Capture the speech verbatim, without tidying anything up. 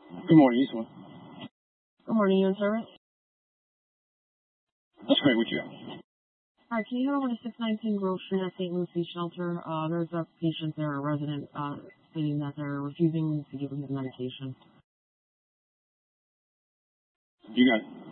Good morning, Eastwood. Good morning, you in service? That's great with you. Alright, can you head over to six nineteen Grove Street at Saint Lucie Shelter? Uh, there's a patient there, a resident, uh, stating that they're refusing to give him his medication. You got it.